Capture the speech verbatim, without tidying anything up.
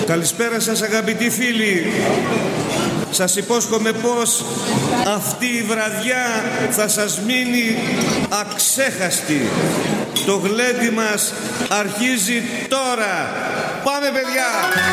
Καλησπέρα σας αγαπητοί φίλοι. Σας υπόσχομαι πως αυτή η βραδιά θα σας μείνει αξέχαστη. Το γλέντι μας αρχίζει τώρα. Πάμε παιδιά!